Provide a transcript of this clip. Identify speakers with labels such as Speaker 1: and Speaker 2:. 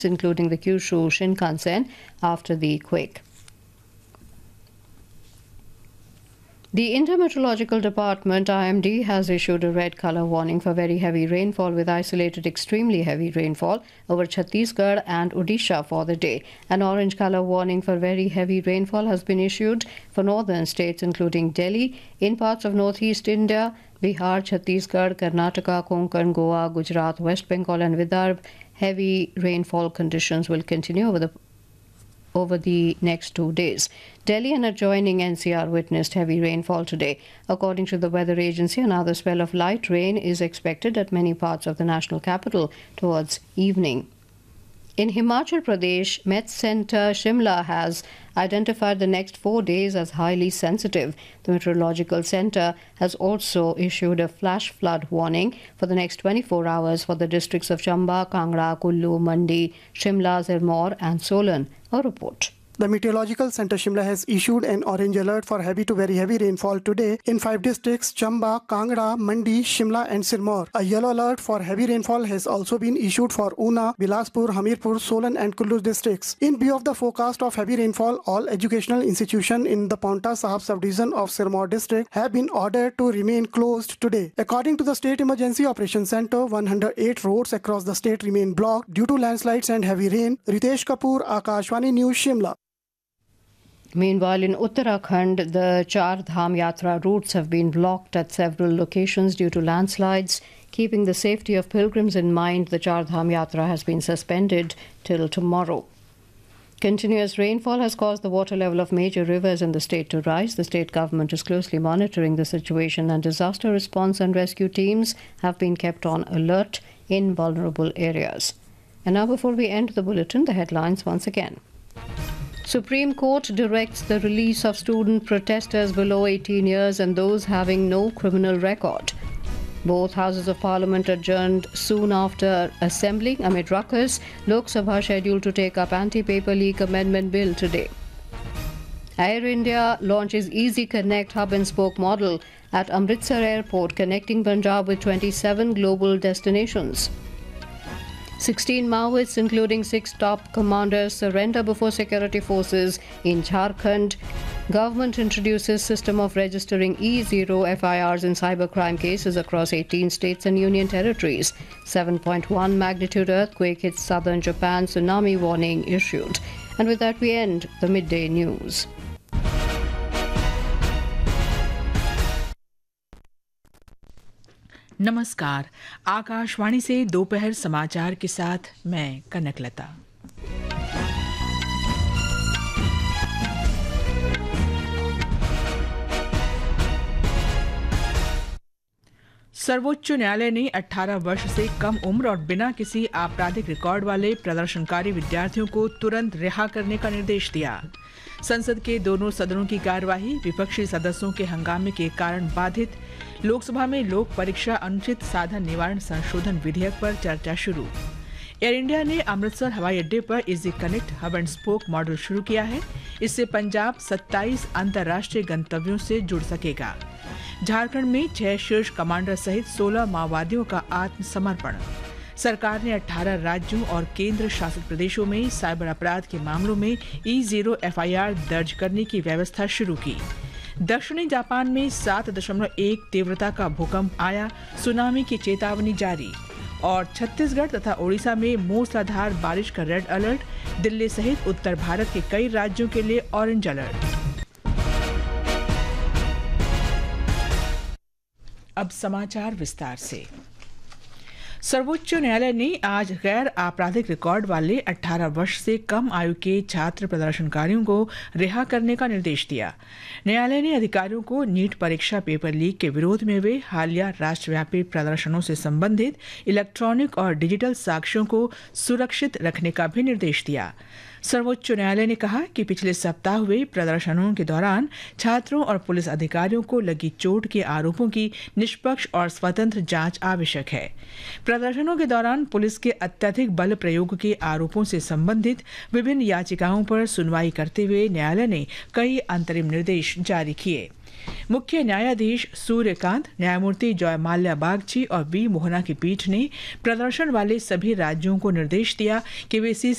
Speaker 1: including the Kyushu Shinkansen, after the quake. The Intermeteorological Department (IMD) has issued a red color warning for very heavy rainfall with isolated extremely heavy rainfall over Chhattisgarh and Odisha for the day. An orange color warning for very heavy rainfall has been issued for northern states including Delhi, in parts of northeast India, Bihar, Chhattisgarh, Karnataka, Konkan, Goa, Gujarat, West Bengal and Vidarbha. Heavy rainfall conditions will continue over the next 2 days. Delhi and adjoining NCR witnessed heavy rainfall today. According to the weather agency, another spell of light rain is expected at many parts of the national capital towards evening. In Himachal Pradesh, Met Centre Shimla has identified the next 4 days as highly sensitive. The Meteorological Centre has also issued a flash flood warning for the next 24 hours for the districts of Chamba, Kangra, Kullu, Mandi, Shimla, Sirmaur and Solan. A report.
Speaker 2: The Meteorological Centre Shimla has issued an orange alert for heavy to very heavy rainfall today in 5 districts: Chamba, Kangra, Mandi, Shimla and Sirmaur. A yellow alert for heavy rainfall has also been issued for Una, Bilaspur, Hamirpur, Solan and Kullu districts. In view of the forecast of heavy rainfall, all educational institutions in the Paonta Sahib subdivision of Sirmaur district have been ordered to remain closed today. According to the State Emergency Operations Centre, 108 roads across the state remain blocked due to landslides and heavy rain. Ritesh Kapoor, Akashvani News, Shimla.
Speaker 1: Meanwhile, in Uttarakhand, the Char Dham Yatra routes have been blocked at several locations due to landslides. Keeping the safety of pilgrims in mind, the Char Dham Yatra has been suspended till tomorrow. Continuous rainfall has caused the water level of major rivers in the state to rise. The state government is closely monitoring the situation and disaster response and rescue teams have been kept on alert in vulnerable areas. And now, before we end the bulletin, the headlines once again. Supreme Court directs the release of student protesters below 18 years and those having no criminal record. Both houses of parliament adjourned soon after assembling amid ruckus. Lok Sabha scheduled to take up anti-paper leak amendment bill today. Air India launches Easy Connect hub and spoke model at Amritsar Airport, connecting Punjab with 27 global destinations. 16 Maoists, including 6 top commanders, surrender before security forces in Jharkhand. Government introduces system of registering E0 FIRs in cybercrime cases across 18 states and union territories. 7.1 magnitude earthquake hits southern Japan, tsunami warning issued. And with that we end the midday news.
Speaker 3: नमस्कार, आकाशवाणी से दोपहर समाचार के साथ मैं कनकलता। सर्वोच्च न्यायालय ने 18 वर्ष से कम उम्र और बिना किसी आपराधिक रिकॉर्ड वाले प्रदर्शनकारी विद्यार्थियों को तुरंत रिहा करने का निर्देश दिया। संसद के दोनों सदनों की कार्यवाही विपक्षी सदस्यों के हंगामे के कारण बाधित। लोकसभा में लोक परीक्षा अनुचित साधन निवारण संशोधन विधेयक पर चर्चा शुरू। एयर इंडिया ने अमृतसर हवाई अड्डे पर easy connect hub and spoke model शुरू किया है। इससे पंजाब 27 अंतर्राष्ट्रीय गंतव्यों से जुड़ सकेगा। झारखंड में 6 शीर्ष कमांडर सहित 16 माओवादियों का आत्मसमर्पण। सरकार ने 18 राज्यों और केंद्र शासित प्रदेशों में साइबर अपराध के मामलों में E0 FIR दर्ज करने की व्यवस्था शुरू की। दक्षिणी जापान में 7.1 तीव्रता का भूकंप आया, सुनामी की चेतावनी जारी। और छत्तीसगढ़ तथा ओडिशा में मूसलाधार बारिश का रेड अलर्ट, दिल्ली सहित उत्तर भारत के कई राज्यों के लिए ऑरेंज अलर्ट। अब समाचार विस्तार से। सर्वोच्च न्यायालय ने आज गैर आपराधिक रिकॉर्ड वाले 18 वर्ष से कम आयु के छात्र प्रदर्शनकारियों को रिहा करने का निर्देश दिया। न्यायालय ने अधिकारियों को नीट परीक्षा पेपर लीक के विरोध में हुए हालिया राष्ट्रव्यापी प्रदर्शनों से संबंधित इलेक्ट्रॉनिक और डिजिटल साक्ष्यों को सुरक्षित रखने का भी निर्देश दिया। सर्वोच्च न्यायालय ने कहा कि पिछले सप्ताह हुए प्रदर्शनों के दौरान छात्रों और पुलिस अधिकारियों को लगी चोट के आरोपों की निष्पक्ष और स्वतंत्र जांच आवश्यक है। प्रदर्शनों के दौरान पुलिस के अत्यधिक बल प्रयोग के आरोपों से संबंधित विभिन्न याचिकाओं पर सुनवाई करते हुए न्यायालय ने कई अंतरिम निर्देश जारी किए। मुख्य न्यायाधीश सूर्यकांत, न्यायमूर्ति जॉय माल्या बागची और वी मोहना की पीठ ने प्रदर्शन वाले सभी राज्यों को निर्देश दिया कि वे